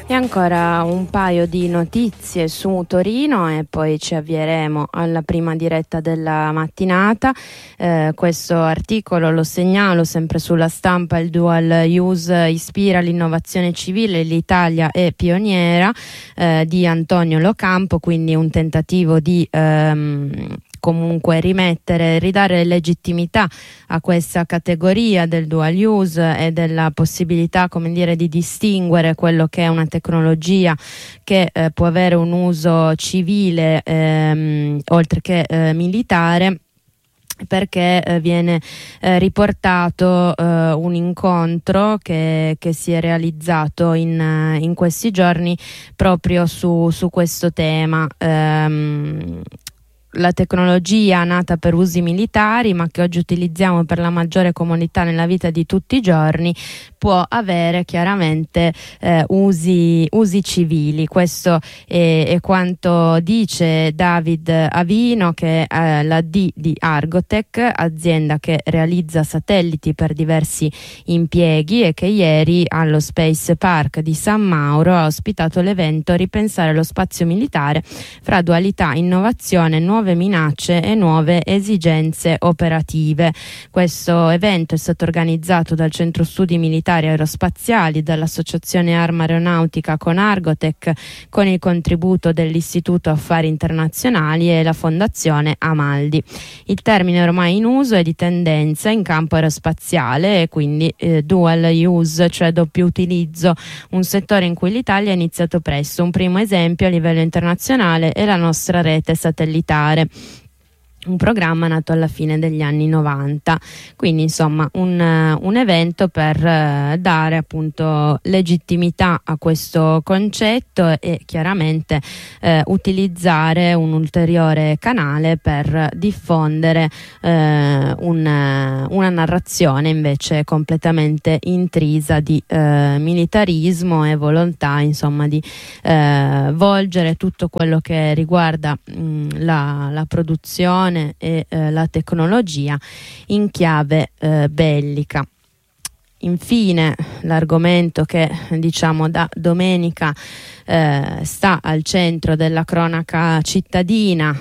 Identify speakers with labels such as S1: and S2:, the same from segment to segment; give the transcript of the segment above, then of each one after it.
S1: E ancora un paio di notizie su Torino e poi ci avvieremo alla prima diretta della mattinata. Questo articolo lo segnalo sempre sulla Stampa: il dual use ispira l'innovazione civile, l'Italia è pioniera, di Antonio Locampo, quindi un tentativo di comunque ridare legittimità a questa categoria del dual use e della possibilità, come dire, di distinguere quello che è una tecnologia che può avere un uso civile oltre che militare, perché viene riportato un incontro che si è realizzato in questi giorni proprio su questo tema. La tecnologia nata per usi militari, ma che oggi utilizziamo per la maggiore comodità nella vita di tutti i giorni, può avere chiaramente usi civili. Questo è quanto dice David Avino, che è la D di Argotec, azienda che realizza satelliti per diversi impieghi e che ieri allo Space Park di San Mauro ha ospitato l'evento Ripensare lo spazio militare fra dualità, innovazione, nuove minacce e nuove esigenze operative. Questo evento è stato organizzato dal Centro Studi Militari Aerospaziali, dall'Associazione Arma Aeronautica con Argotec, con il contributo dell'Istituto Affari Internazionali e la Fondazione Amaldi. Il termine ormai in uso è di tendenza in campo aerospaziale e quindi dual use, cioè doppio utilizzo, un settore in cui l'Italia ha iniziato presto. Un primo esempio a livello internazionale è la nostra rete satellitare, un programma nato alla fine degli anni 90, quindi insomma un evento per dare appunto legittimità a questo concetto e chiaramente utilizzare un ulteriore canale per diffondere una narrazione invece completamente intrisa di militarismo e volontà, insomma, di volgere tutto quello che riguarda la produzione e la tecnologia in chiave bellica. Infine, l'argomento che diciamo da domenica sta al centro della cronaca cittadina,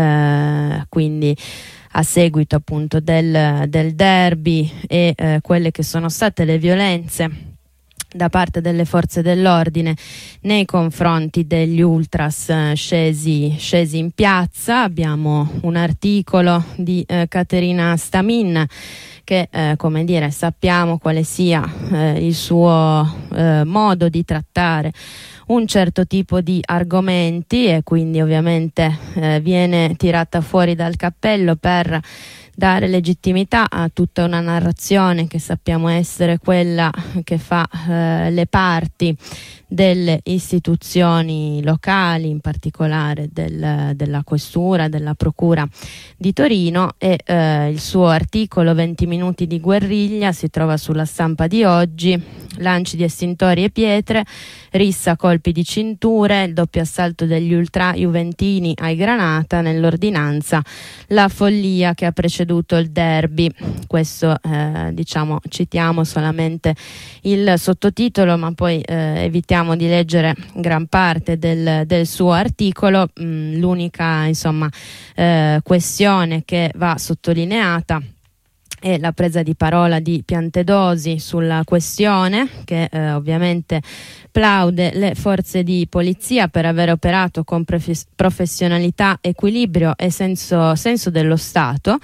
S1: quindi a seguito appunto del derby e quelle che sono state le violenze da parte delle forze dell'ordine nei confronti degli ultras scesi in piazza. Abbiamo un articolo di Caterina Stamin che come dire, sappiamo quale sia il suo modo di trattare un certo tipo di argomenti e quindi ovviamente viene tirata fuori dal cappello per dare legittimità a tutta una narrazione che sappiamo essere quella che fa le parti delle istituzioni locali, in particolare della Questura, della Procura di Torino, e il suo articolo 20 minuti di guerriglia si trova sulla Stampa di oggi. Lanci di estintori e pietre, rissa colpi di cinture, il doppio assalto degli ultra juventini ai Granata, nell'ordinanza la follia che ha preceduto il derby. Questo diciamo, citiamo solamente il sottotitolo, ma poi evitiamo di leggere gran parte del suo articolo. L'unica insomma questione che va sottolineata è la presa di parola di Piantedosi sulla questione, che ovviamente plaude le forze di polizia per aver operato con professionalità, equilibrio e senso dello Stato,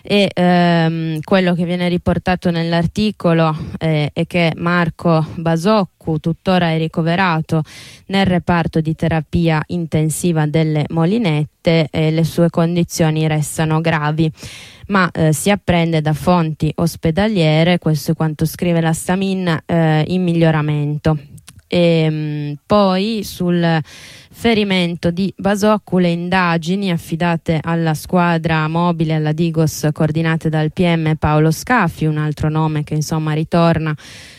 S1: e quello che viene riportato nell'articolo è che Marco Basoccu tuttora è ricoverato nel reparto di terapia intensiva delle Molinette e le sue condizioni restano gravi, ma si apprende da fonti ospedaliere, questo è quanto scrive la Stamin, in miglioramento. E poi sul ferimento di Basoccu le indagini affidate alla squadra mobile, alla Digos, coordinate dal PM Paolo Scafi, un altro nome che insomma ritorna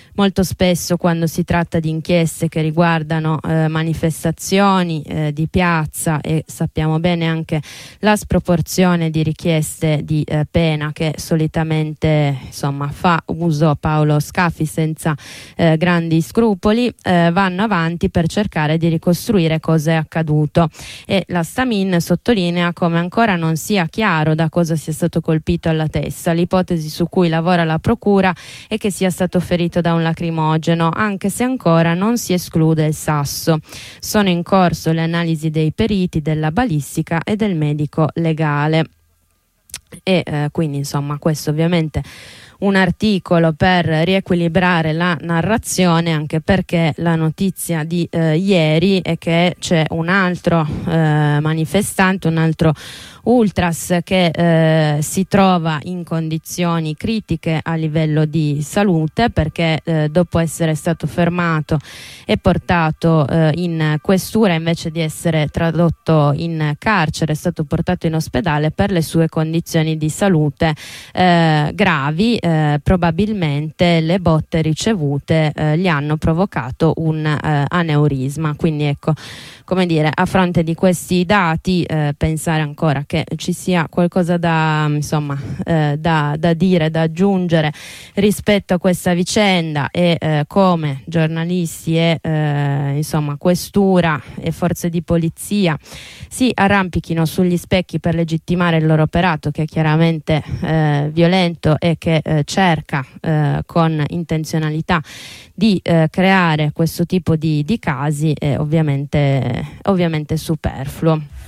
S1: Molto spesso quando si tratta di inchieste che riguardano manifestazioni di piazza, e sappiamo bene anche la sproporzione di richieste di pena che solitamente fa uso Paolo Scafi senza grandi scrupoli, vanno avanti per cercare di ricostruire cosa è accaduto, e la Stamin sottolinea come ancora non sia chiaro da cosa sia stato colpito alla testa. L'ipotesi su cui lavora la procura è che sia stato ferito da un lacrimogeno, anche se ancora non si esclude il sasso. Sono in corso le analisi dei periti, della balistica e del medico legale. E quindi questo ovviamente un articolo per riequilibrare la narrazione, anche perché la notizia di ieri è che c'è un altro manifestante, un altro ultras che si trova in condizioni critiche a livello di salute, perché dopo essere stato fermato e portato in questura, invece di essere tradotto in carcere, è stato portato in ospedale per le sue condizioni di salute gravi. Probabilmente le botte ricevute gli hanno provocato un aneurisma. Quindi ecco, come dire, a fronte di questi dati pensare ancora che ci sia qualcosa da dire, da aggiungere rispetto a questa vicenda, e come giornalisti e questura e forze di polizia si arrampichino sugli specchi per legittimare il loro operato, che è chiaramente violento e che cerca con intenzionalità di creare questo tipo di casi, è ovviamente superfluo.